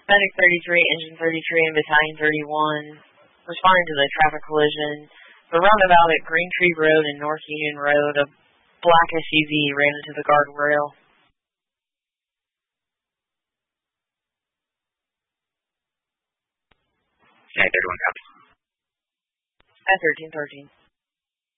Medic 33, Engine 33, and Battalion 31 responding to the traffic collision. The roundabout at Green Tree Road and North Union Road, a black SUV ran into the guardrail. Okay, 31 copies. At 1313.